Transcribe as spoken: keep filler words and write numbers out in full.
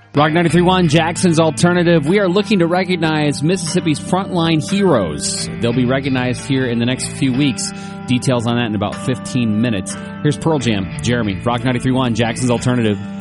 Rock ninety-three point one, Jackson's Alternative. We are looking to recognize Mississippi's frontline heroes. They'll be recognized here in the next few weeks. Details on that in about fifteen minutes. Here's Pearl Jam, Jeremy. Rock ninety-three point one, Jackson's Alternative.